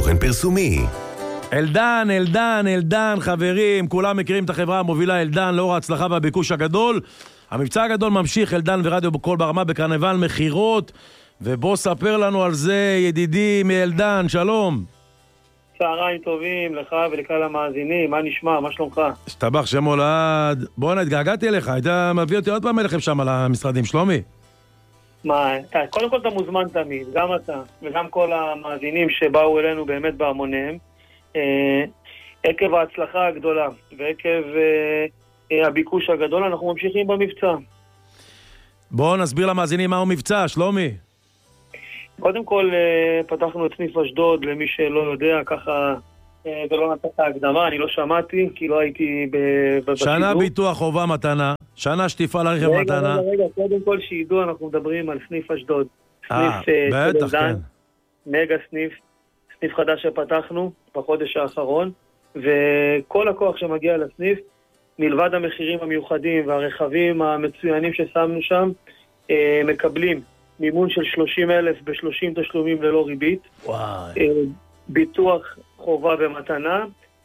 תוכן פרסומי. אלדן, חברים, כולם מכירים את החברה המובילה אלדן, לאור ההצלחה והביקוש הגדול. המבצע הגדול ממשיך, אלדן ורדיו בכל ברמה בקרנבל מחירות, ובוא ספר לנו על זה, ידידי מאלדן, שלום. צהריים טובים לך ולכלל המאזינים, מה נשמע, מה שלומך? שטבח שמולד, בוא התגעגעתי אליך, היית מביא אותי עוד פעם אליכם שם על המשרדים, שלומי? מה, קודם כל אתה מוזמן תמיד, גם אתה וגם כל המאזינים שבאו אלינו באמת בהמוניהם, עקב ההצלחה הגדולה ועקב הביקוש הגדול, אנחנו ממשיכים במבצע. בואו נסביר למאזינים מהו מבצע, שלומי. קודם כל פתחנו את סניף אשדוד, למי שלא יודע, ככה ולא נתת הקדמה, אני לא שמעתי, כי לא הייתי בשידור. שנה ביטוח חובה מתנה, שנה שטיפה לרכב מתנה. רגע, קודם כל שידעו, אנחנו מדברים על סניף אשדוד. בטח, כן. מגה סניף חדש שפתחנו בחודש האחרון, וכל הכוח שמגיע לסניף, מלבד המחירים המיוחדים והרכבים המצוינים ששמנו שם, מקבלים מימון של 30,000 ב-30 תשלומים ללא ריבית. וואי. ביטוח חובה במתנה,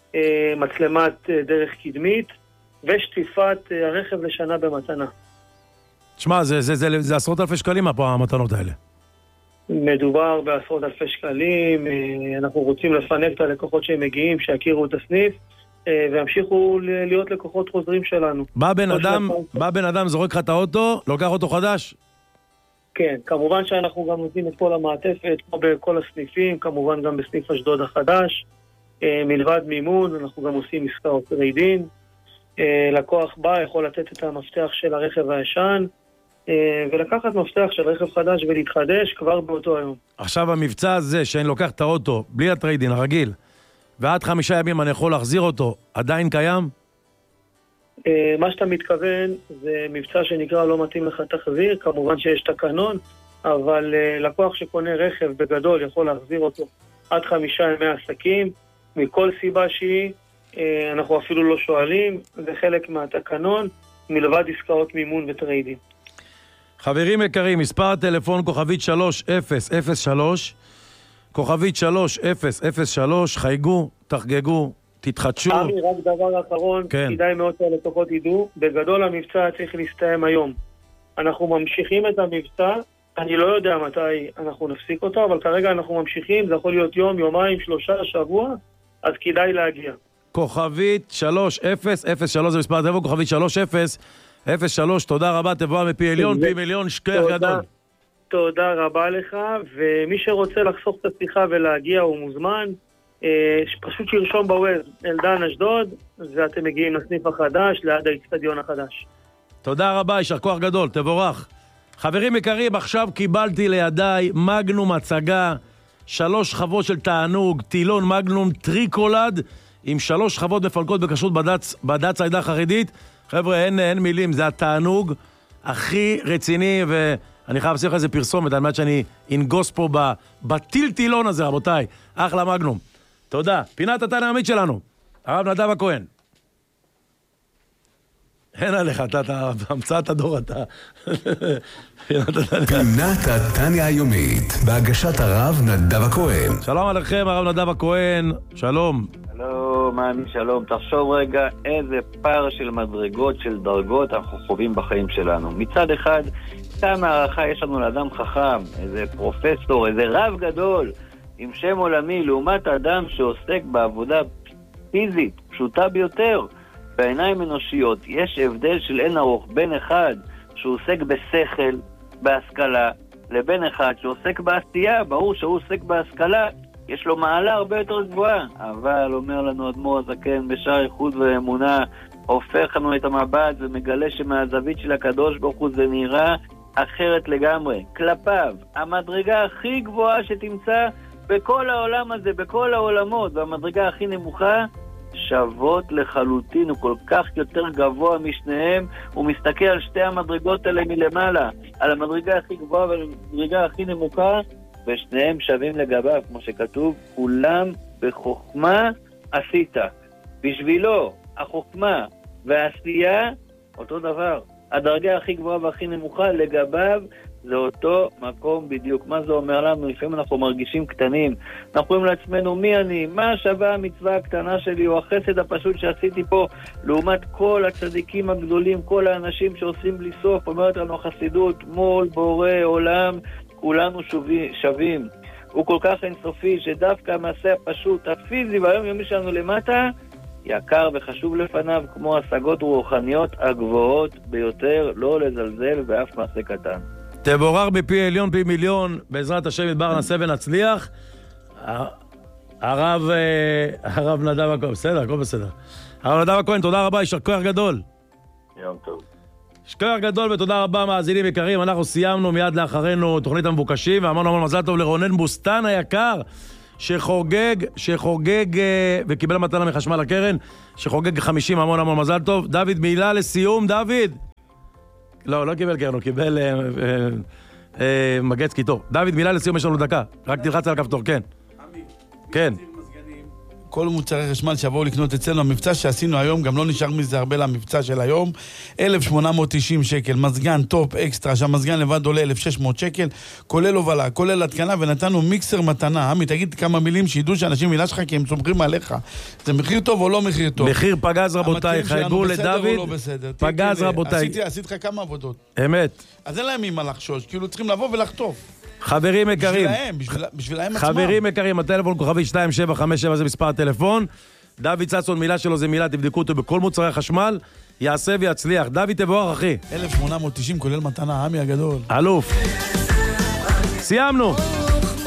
מצלמת דרך קדמית, ושטיפת הרכב לשנה במתנה. תשמע, זה עשרות אלפי שקלים המתנות האלה. מדובר בעשרות אלפי שקלים, אנחנו רוצים לפנק את הלקוחות שהם מגיעים, שיכירו את הסניף, והמשיכו להיות לקוחות חוזרים שלנו. בא בן אדם, זורק לך את האוטו, לוקח אוטו חדש? כן, כמובן שאנחנו גם נותנים את כל המעטפת, כמו בכל הסניפים, כמובן גם בסניף אשדוד החדש, מלבד מימון, אנחנו גם עושים עסקאות ריידין, לקוח בא, יכול לתת את המפתח של הרכב הישן, ולקחת מפתח של רכב חדש ולהתחדש כבר באותו היום. עכשיו המבצע הזה, שאני לוקח את האוטו, בלי הטריידין הרגיל, ועד 5 ימים אני יכול להחזיר אותו, עדיין קיים? מה שאתה מתכוון זה מבצע שנקרא לא מתאים לך תחזיר, כמובן שיש תקנון, אבל לקוח שקונה רכב בגדול יכול להחזיר אותו עד 5 ימי עסקים, מכל סיבה שהיא, אנחנו אפילו לא שואלים, זה חלק מהתקנון, מלבד עסקאות מימון וטריידים. חברים יקרים, מספר הטלפון כוכבית 3003, כוכבית 3003, חייגו, תחגגו, תתחדשו. ארי, רק דבר אחרון, כן. כדאי מאוד שהלקוחות ידעו, בגדול המבצע צריך להסתיים היום. אנחנו ממשיכים את המבצע, אני לא יודע מתי אנחנו נפסיק אותו, אבל כרגע אנחנו ממשיכים, זה יכול להיות יום, יומיים, 3 שבוע, אז כדאי להגיע. כוכבית 3003, זה מספר הטלפון, כוכבית 3003, תודה רבה, תבואה מפי עליון, פי מיליון, שכח גדול. תודה רבה לך, ומי שרוצה לחסוך את השיחה ולהגיע הוא מוזמן, פשוט שירשום בווב אלדן אשדוד, ואתם מגיעים לסניף החדש, ליד האצטדיון החדש. תודה רבה, יישר כוח גדול, תבורך. חברים יקרים, עכשיו קיבלתי לידיי מגנום הצגה, 3 שכבות של תענוג, טילון מגנום טריקולד, עם 3 שכבות מפלקות בכשרות בד"ץ העדה החרדית. חבר'ה, אין מילים, זה התענוג הכי רציני, ואני חייב לעשות לך איזה פרסומת, על מנת שאני אנגוס פה בטילטילון הזה, רבותיי. אחלה מגנום. תודה. פינת התנא העמית שלנו, הרב נדב הכהן. אין עליך, אתה המצאת הדור, אתה. פינת התנא היומית, בהגשת הרב נדב הכהן. שלום עליכם, הרב נדב הכהן, שלום. שלום, תחשוב רגע איזה פער של מדרגות, של דרגות אנחנו חווים בחיים שלנו. מצד אחד, כמה הערכה יש לנו לאדם חכם, איזה פרופסור, איזה רב גדול, עם שם עולמי, לעומת האדם שעוסק בעבודה פיזית, פשוטה ביותר, בעיניים אנושיות. יש הבדל של אין ארוך בין אחד שעוסק בשכל, בהשכלה, לבין אחד שעוסק בעשייה. ברור שהוא עוסק בהשכלה, יש לו מעלה הרבה יותר גבוהה, אבל אומר לנו אדמו"ר הזקן בשער ייחוד ואמונה, הופך לנו את המבט ומגלה שמהזווית של הקדוש ברוך הוא זה נראה אחרת לגמרי. כלפיו, המדרגה הכי גבוהה שתמצא בכל העולם הזה, בכל העולמות, והמדרגה הכי נמוכה, שוות לחלוטין, הוא כל כך יותר גבוה משניהם, הוא מסתכל על שתי המדרגות האלה מלמעלה, על המדרגה הכי גבוהה ועל המדרגה הכי נמוכה, ושניהם שווים לגביו, כמו שכתוב, כולם בחוכמה עשית. בשבילו, החוכמה והעשייה, אותו דבר. הדרגה הכי גבוהה והכי נמוכה לגביו, זה אותו מקום בדיוק. מה זה אומר לנו? לפעמים אנחנו מרגישים קטנים. אנחנו אומרים לעצמנו, מי אני? מה שווה המצווה הקטנה שלי או החסד הפשוט שעשיתי פה לעומת כל הצדיקים הגדולים, כל האנשים שעושים בלי סוף? אומרת לנו החסידות, מול בורא עולם, כולנו שווים. הוא כל כך אינסופי שדווקא המעשה הפשוט, הפיזי והיום יומי שלנו למטה, יקר וחשוב לפניו כמו השגות רוחניות הגבוהות ביותר, לא לזלזל באף מעשה קטן. תבורר בפי עליון פי מיליון, בעזרת השם ידבר נעשה ונצליח. הרב נדב הכהן, בסדר, הכל בסדר. הרב נדב הכהן, תודה רבה, יישר כוח גדול. יום טוב. יישר כוח גדול ותודה רבה מאזינים יקרים, אנחנו סיימנו מיד לאחרינו תוכנית המבוקשים, ואמרנו המון מזל טוב לרונן בוסטן היקר, שחוגג וקיבל מתנה מחשמל הקרן, שחוגג 50, המון מזל טוב. דוד, מילה לסיום, דוד. לא קיבל קרן, הוא קיבל מגץ טוב. דוד, מילה לסיום, יש לנו דקה. רק תלחץ על הכפתור, כן. כן. כל מוצרי חשמל שיבואו לקנות אצלנו, המבצע שעשינו היום, גם לא נשאר מזה הרבה למבצע של היום, 1,890 שקל, מזגן טופ אקסטרה, שהמזגן לבד עולה 1,600 שקל, כולל הובלה, כולל התקנה, ונתנו מיקסר מתנה. עמי, תגיד כמה מילים שידעו שאנשים מילה שלך, כי הם סומכים עליך. זה מחיר טוב או לא מחיר טוב? מחיר פגז רבותיי, חייגו לדוד, פגז רבותיי. עשית לך כמה עבודות. אמת. אז אין להם ממה לחשוש, כאילו צריכים לבוא ולחטוף. חברים יקרים, בשבילהם עצמם. חברים יקרים, הטלפון כוכבי 2757 זה מספר הטלפון. דוד צצון, מילה שלו זה מילה, תבדקו אותו בכל מוצרי החשמל, יעשה ויצליח. דוד תבורך אחי. 1,890 כולל מתנה, עמי הגדול. אלוף. סיימנו.